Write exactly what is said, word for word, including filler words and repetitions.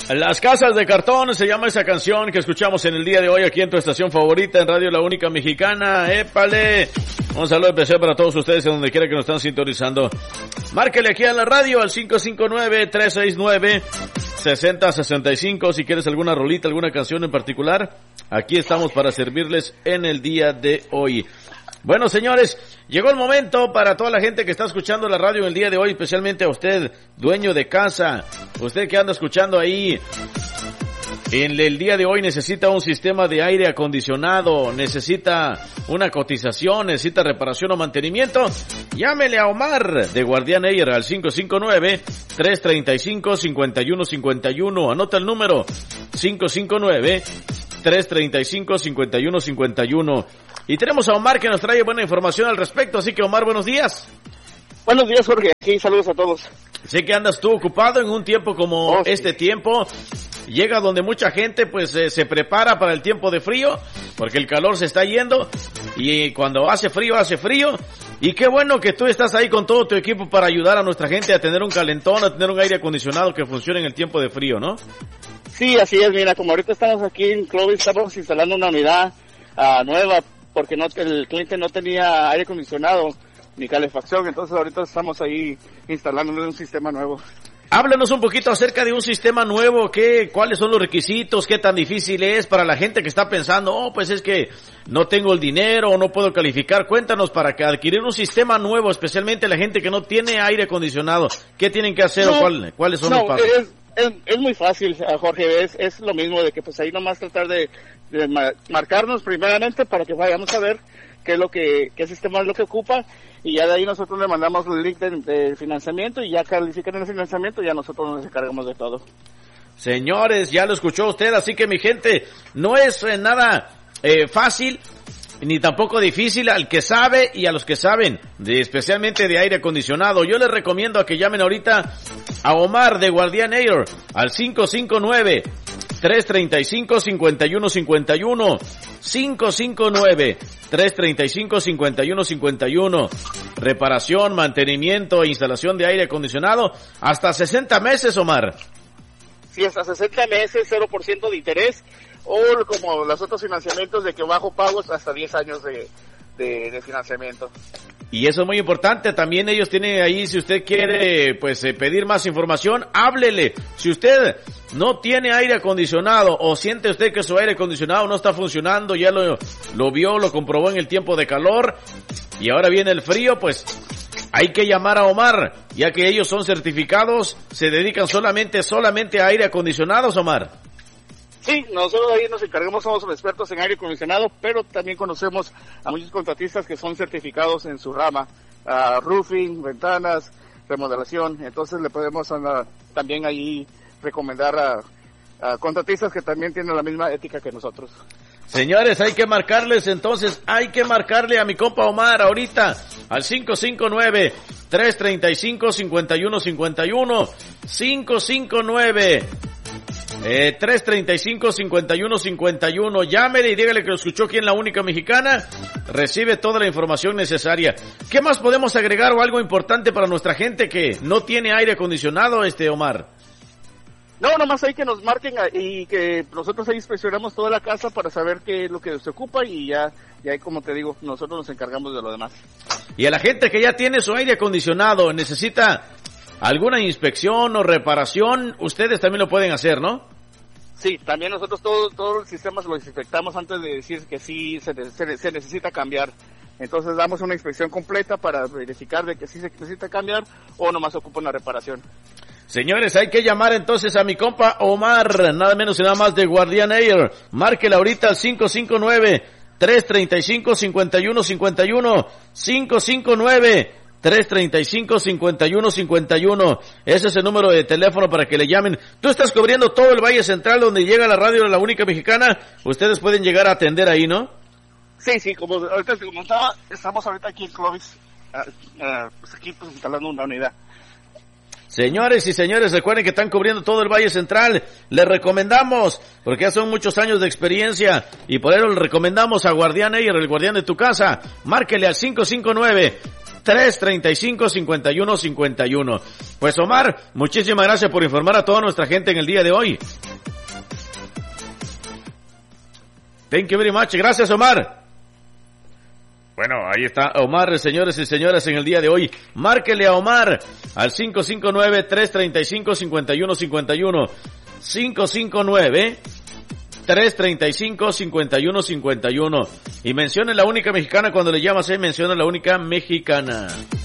Las casas de cartón se llama esa canción que escuchamos en el día de hoy aquí en tu estación favorita en Radio La Única Mexicana. ¡Épale! Un saludo especial para todos ustedes en donde quiera que nos están sintonizando. Márquele aquí a la radio al cinco cinco nueve, tres seis nueve, seis cero seis cinco si quieres alguna rolita, alguna canción en particular. Aquí estamos para servirles en el día de hoy. Bueno, señores, llegó el momento para toda la gente que está escuchando la radio el día de hoy, especialmente a usted, dueño de casa, usted que anda escuchando ahí. En el día de hoy necesita un sistema de aire acondicionado, necesita una cotización, necesita reparación o mantenimiento. Llámele a Omar de Guardián Air al cinco cinco nueve, tres tres cinco, cinco uno cinco uno. Anota el número cinco cinco nueve, tres tres cinco, cinco uno cinco uno. Y tenemos a Omar que nos trae buena información al respecto, así que Omar, buenos días. Buenos días, Jorge, aquí saludos a todos. Sé que andas tú ocupado en un tiempo como oh, este sí. tiempo, llega donde mucha gente pues eh, se prepara para el tiempo de frío, porque el calor se está yendo, y cuando hace frío, hace frío, y qué bueno que tú estás ahí con todo tu equipo para ayudar a nuestra gente a tener un calentón, a tener un aire acondicionado que funcione en el tiempo de frío, ¿no? Sí, así es, mira, como ahorita estamos aquí en Clovis, estamos instalando una unidad uh, nueva, porque no, el cliente no tenía aire acondicionado ni calefacción, entonces ahorita estamos ahí instalando un sistema nuevo. Háblanos un poquito acerca de un sistema nuevo, ¿qué, cuáles son los requisitos, qué tan difícil es para la gente que está pensando, oh, pues es que no tengo el dinero o no puedo calificar? Cuéntanos, para que adquirir un sistema nuevo, especialmente la gente que no tiene aire acondicionado, ¿qué tienen que hacer no, o cuál, cuáles son no, los pasos? Es, es, es muy fácil, Jorge, es, es lo mismo de que pues ahí nomás tratar de de marcarnos primeramente para que vayamos a ver qué es lo que, qué sistema es lo que ocupa, y ya de ahí nosotros le mandamos el link de, de financiamiento, y ya califican el financiamiento, y ya nosotros nos encargamos de todo. Señores, ya lo escuchó usted, así que mi gente, no es eh, nada eh, fácil, ni tampoco difícil al que sabe y a los que saben, de, especialmente de aire acondicionado. Yo les recomiendo a que llamen ahorita a Omar de Guardián Air al cinco cinco nueve, tres tres cinco, cinco uno cinco uno, cinco cinco nueve, tres tres cinco, cinco uno cinco uno. Reparación, mantenimiento e instalación de aire acondicionado hasta sesenta meses, Omar. Sí, hasta sesenta meses, cero por ciento de interés, o como los otros financiamientos de que bajo pagos hasta diez años de, de, de financiamiento. Y eso es muy importante, también ellos tienen ahí, si usted quiere pues eh, pedir más información, háblele. Si usted no tiene aire acondicionado o siente usted que su aire acondicionado no está funcionando, ya lo, lo vio, lo comprobó en el tiempo de calor y ahora viene el frío, pues hay que llamar a Omar, ya que ellos son certificados, se dedican solamente, solamente a aire acondicionado, Omar. Sí, nosotros ahí nos encargamos, somos expertos en aire acondicionado, pero también conocemos a muchos contratistas que son certificados en su rama, uh, roofing, ventanas, remodelación, entonces le podemos uh, también ahí recomendar a, a contratistas que también tienen la misma ética que nosotros. Señores, hay que marcarles entonces, hay que marcarle a mi compa Omar ahorita al cinco cinco nueve, tres tres cinco, cinco uno cinco uno, cinco cinco nueve, Eh, tres tres cinco, cinco uno cinco uno. Llámele y dígale que lo escuchó aquí en La Única Mexicana. Recibe toda la información necesaria. ¿Qué más podemos agregar o algo importante para nuestra gente que no tiene aire acondicionado, este Omar? No, nomás hay que nos marquen y que nosotros ahí inspeccionamos toda la casa para saber qué es lo que se ocupa, y ya, ya como te digo, nosotros nos encargamos de lo demás. Y a la gente que ya tiene su aire acondicionado, necesita alguna inspección o reparación, ustedes también lo pueden hacer, ¿no? Sí, también nosotros todos todo los sistemas los inspectamos antes de decir que sí se, se, se necesita cambiar. Entonces damos una inspección completa para verificar de que sí se necesita cambiar o nomás ocupa una reparación. Señores, hay que llamar entonces a mi compa Omar, nada menos y nada más de Guardián Air. Márquela ahorita al cinco cinco nueve, tres tres cinco, cinco uno cinco uno, cinco cinco nueve, tres tres cinco, cinco uno cinco uno. Ese es el número de teléfono para que le llamen. Tú estás cubriendo todo el Valle Central donde llega la radio de La Única Mexicana. Ustedes pueden llegar a atender ahí, ¿no? Sí, sí, como ahorita te comentaba, estamos ahorita aquí en Clovis, uh, uh, pues aquí pues instalando una unidad. Señores y señores, recuerden que están cubriendo todo el Valle Central. Les recomendamos, porque ya son muchos años de experiencia, y por eso les recomendamos a Guardián Air, el guardián de tu casa. Márquele al cinco cinco nueve, tres treinta y cinco, cincuenta y uno cincuenta y uno. Pues Omar, muchísimas gracias por informar a toda nuestra gente en el día de hoy. Thank you very much. Gracias, Omar. Bueno, ahí está Omar, señores y señoras, en el día de hoy. Márquele a Omar al cinco cinco nueve, tres treinta y cinco, cincuenta y uno cincuenta y uno. cinco cinco nueve, tres treinta y cinco, cincuenta y uno cincuenta y uno. Y mencione la única mexicana cuando le llamas, eh, menciona la única mexicana.